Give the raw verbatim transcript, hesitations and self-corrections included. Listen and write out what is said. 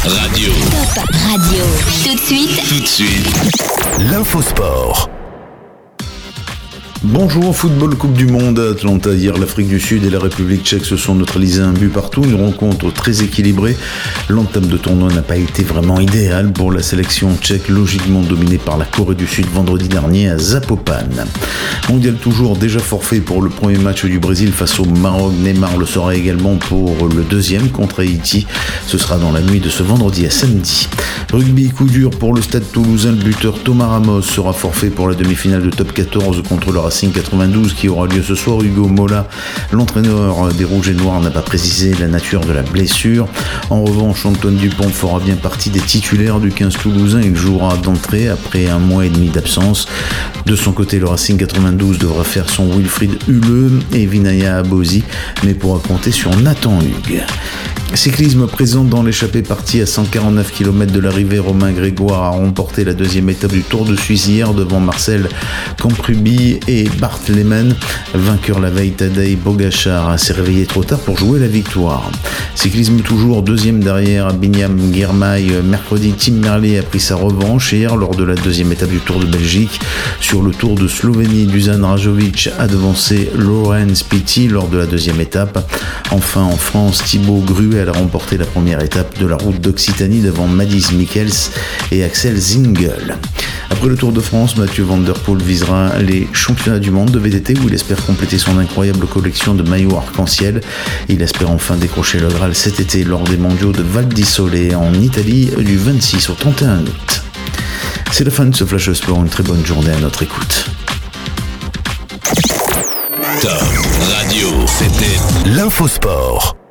Radio. Top Radio. Tout de suite. Tout de suite. L'infosport. Bonjour, football Coupe du Monde à Atlanta. Hier, l'Afrique du Sud et la République tchèque se sont neutralisés un but partout. Une rencontre très équilibrée. L'entame de tournoi n'a pas été vraiment idéale pour la sélection tchèque, logiquement dominée par la Corée du Sud vendredi dernier à Zakopane. Mondial toujours, déjà forfait pour le premier match du Brésil face au Maroc. Neymar le sera également pour le deuxième contre Haïti. Ce sera dans la nuit de ce vendredi à samedi. Rugby, coup dur pour le Stade Toulousain. Le buteur Thomas Ramos sera forfait pour la demi-finale de top quatorze contre le Racing quatre-vingt-douze qui aura lieu ce soir. Hugo Mola, l'entraîneur des Rouges et Noirs, n'a pas précisé la nature de la blessure. En revanche, Antoine Dupont fera bien partie des titulaires du quinze toulousain. Il jouera d'entrée après un mois et demi d'absence. De son côté, le Racing quatre-vingt-douze devra faire son Wilfried Huleux et Vinaya Abosi, mais pourra compter sur Nathan Hugues. Cyclisme présent dans l'échappée partie à cent quarante-neuf kilomètres de l'arrivée. Romain Grégoire a remporté la deuxième étape du Tour de Suisse hier devant Marcel Camprubi et Bart Lehmann. Vainqueur la veille, Tadej Pogačar s'est réveillé trop tard pour jouer la victoire. Cyclisme toujours, deuxième derrière Binyam Girmay. Mercredi, Tim Merlier a pris sa revanche hier lors de la deuxième étape du Tour de Belgique. Sur le Tour de Slovénie, Dusan Rajovic a devancé Laurens Pitti lors de la deuxième étape. Enfin en France, Thibaut Gruet a remporté la première étape de la route d'Occitanie devant Mads Michels et Axel Zingel. Après le Tour de France, Mathieu Van Der Poel visera les championnats du monde de V T T où il espère compléter son incroyable collection de maillots arc-en-ciel. Il espère enfin décrocher le Graal cet été lors des mondiaux de Val di Sole en Italie du vingt-six au trente et un août. C'est la fin de ce Flash Sport, une très bonne journée à notre écoute. Top Radio, c'était L'infosport.